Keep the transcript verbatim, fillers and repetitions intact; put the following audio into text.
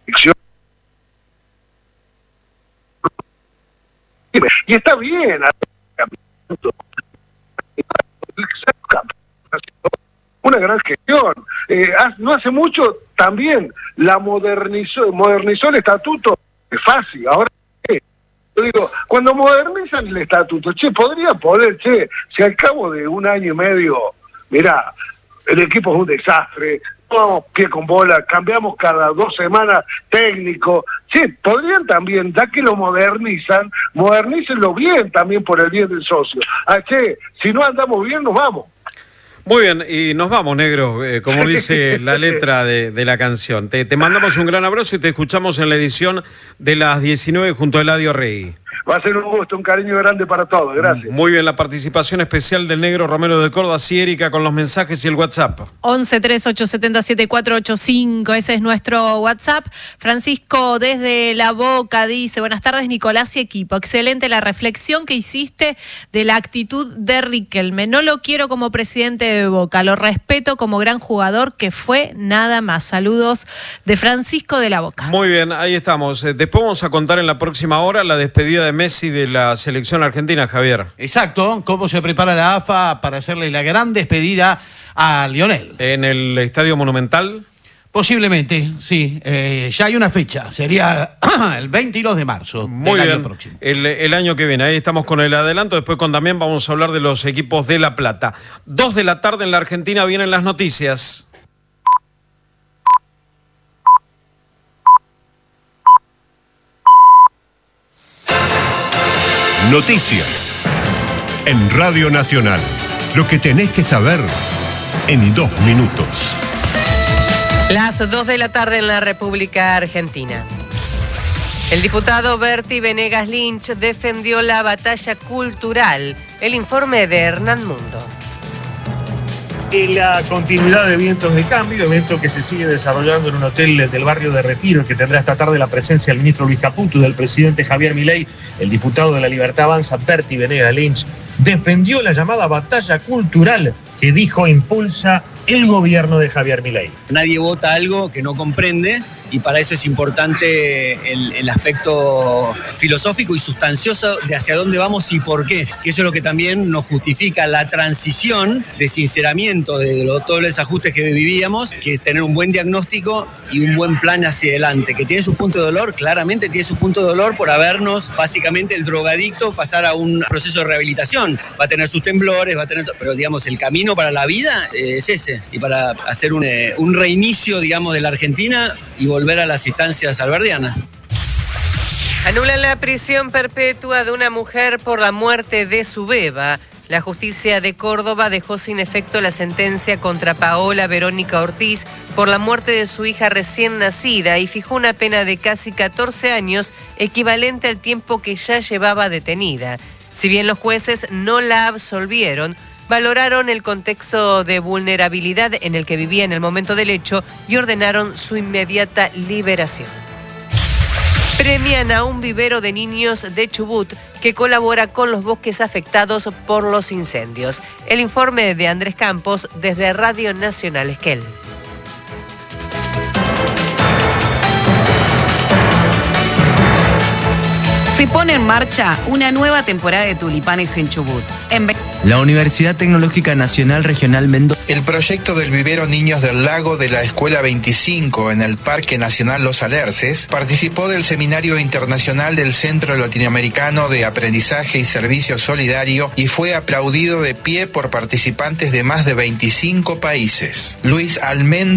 Y está bien, una gran gestión. Eh, no hace mucho también la modernizó, modernizó el estatuto, es fácil, ahora ¿qué? Yo digo, cuando modernizan el estatuto, che, podría poder, che, si al cabo de un año y medio, mirá, el equipo es un desastre, no, pie con bola, cambiamos cada dos semanas técnico, che, podrían también, ya que lo modernizan, modernícenlo bien también por el bien del socio. Ah, che, si no andamos bien, nos vamos. Muy bien, y nos vamos, negro, eh, como dice la letra de, de la canción. Te, te mandamos un gran abrazo y te escuchamos en la edición de las diecinueve junto a Eladio Rey. Va a ser un gusto, un cariño grande para todos, gracias. Muy bien, la participación especial del negro Romero de Córdoba. Sí, Erika, con los mensajes y el WhatsApp. once, tres, ocho, siete, siete, cuatro, ocho, cinco, ese es nuestro WhatsApp. Francisco desde La Boca dice, buenas tardes Nicolás y equipo, excelente la reflexión que hiciste de la actitud de Riquelme. No lo quiero como presidente de Boca, lo respeto como gran jugador que fue, nada más. Saludos de Francisco de La Boca. Muy bien, ahí estamos. Después vamos a contar en la próxima hora la despedida de Messi de la selección argentina, Javier. Exacto, cómo se prepara la A F A para hacerle la gran despedida a Lionel. ¿En el Estadio Monumental? Posiblemente, sí. Eh, ya hay una fecha, sería el veintidós de marzo Muy del bien. año próximo. El, el año que viene, ahí estamos con el adelanto. Después con Damián vamos a hablar de los equipos de La Plata. Dos de la tarde en la Argentina vienen las noticias. Noticias en Radio Nacional. Lo que tenés que saber en dos minutos. Las dos de la tarde en la República Argentina. El diputado Berti Venegas Lynch defendió la batalla cultural. El informe de Hernán Mundo. En la continuidad de Vientos de Cambio, evento que se sigue desarrollando en un hotel del barrio de Retiro, que tendrá esta tarde la presencia del ministro Luis Caputo y del presidente Javier Milei, el diputado de la Libertad Avanza, Berti Venegas Lynch, defendió la llamada batalla cultural que dijo impulsa el gobierno de Javier Milei. Nadie vota algo que no comprende y para eso es importante el, el aspecto filosófico y sustancioso de hacia dónde vamos y por qué. Que eso es lo que también nos justifica la transición de sinceramiento de lo, todos los ajustes que vivíamos, que es tener un buen diagnóstico y un buen plan hacia adelante. Que tiene su punto de dolor, claramente tiene su punto de dolor por habernos, básicamente el drogadicto, pasar a un proceso de rehabilitación. Va a tener sus temblores, va a tener, pero digamos el camino para la vida eh, es ese. Y para hacer un, eh, un reinicio, digamos, de la Argentina y volver a las instancias alberdianas. Anulan la prisión perpetua de una mujer por la muerte de su beba. La justicia de Córdoba dejó sin efecto la sentencia contra Paola Verónica Ortiz por la muerte de su hija recién nacida y fijó una pena de casi catorce años, equivalente al tiempo que ya llevaba detenida. Si bien los jueces no la absolvieron, valoraron el contexto de vulnerabilidad en el que vivía en el momento del hecho y ordenaron su inmediata liberación. Premian a un vivero de niños de Chubut que colabora con los bosques afectados por los incendios. El informe de Andrés Campos desde Radio Nacional Esquel. Se pone en marcha una nueva temporada de tulipanes en Chubut. En... La Universidad Tecnológica Nacional Regional Mendoza. El proyecto del vivero Niños del Lago de la Escuela veinticinco en el Parque Nacional Los Alerces participó del Seminario Internacional del Centro Latinoamericano de Aprendizaje y Servicio Solidario y fue aplaudido de pie por participantes de más de veinticinco países. Luis Almendra